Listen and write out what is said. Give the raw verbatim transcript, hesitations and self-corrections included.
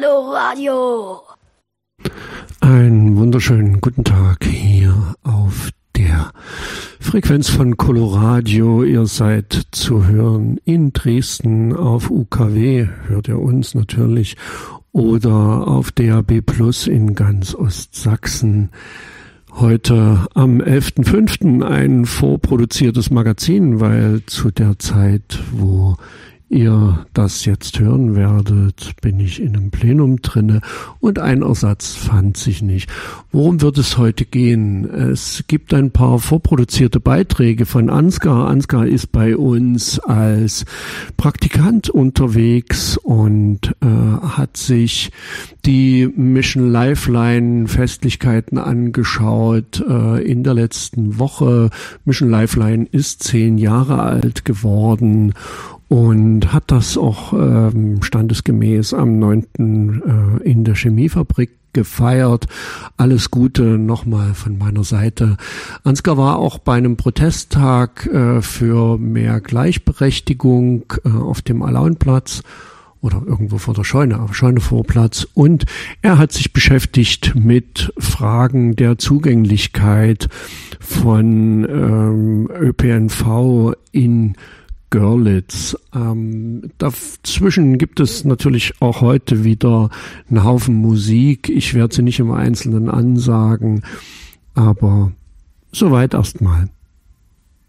Coloradio. Einen wunderschönen guten Tag hier auf der Frequenz von Coloradio. Ihr seid zu hören in Dresden auf U K W, hört ihr uns natürlich, oder auf D A B Plus in ganz Ostsachsen. Heute am elften fünften ein vorproduziertes Magazin, weil zu der Zeit, wo ihr das jetzt hören werdet, bin ich in einem Plenum drinne und ein Ersatz fand sich nicht. Worum wird es heute gehen? Es gibt ein paar vorproduzierte Beiträge von Ansgar. Ansgar ist bei uns als Praktikant unterwegs und äh, hat sich die Mission Lifeline Festlichkeiten angeschaut äh, in der letzten Woche. Mission Lifeline ist zehn Jahre alt geworden und hat das auch ähm, standesgemäß am neunten Äh, in der Chemiefabrik gefeiert. Alles Gute nochmal von meiner Seite. Ansgar war auch bei einem Protesttag äh, für mehr Gleichberechtigung äh, auf dem Alaunplatz oder irgendwo vor der Scheune, auf Scheunevorplatz. Und er hat sich beschäftigt mit Fragen der Zugänglichkeit von ähm, Ö P N V in Görlitz. Ähm, dazwischen gibt es natürlich auch heute wieder einen Haufen Musik. Ich werde sie nicht im Einzelnen ansagen, aber soweit erstmal.